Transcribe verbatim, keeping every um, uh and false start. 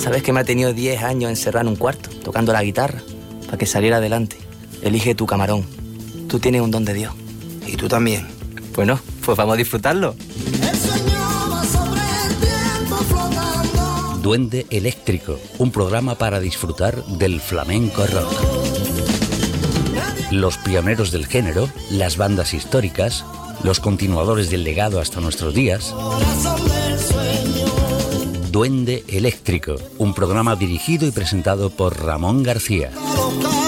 Sabes que me ha tenido diez años encerrado en un cuarto, tocando la guitarra, para que saliera adelante. Elige tu camarón. Tú tienes un don de Dios. Y tú también. Bueno, pues vamos a disfrutarlo. Duende Eléctrico, un programa para disfrutar del flamenco rock. Los pioneros del género, las bandas históricas, los continuadores del legado hasta nuestros días. Duende Eléctrico, un programa dirigido y presentado por Ramón García.